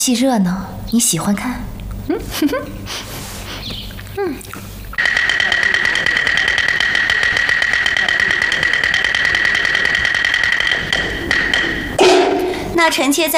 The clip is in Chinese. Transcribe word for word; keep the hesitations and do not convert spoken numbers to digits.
戏热闹，你喜欢看？嗯哼哼，嗯。那臣妾在。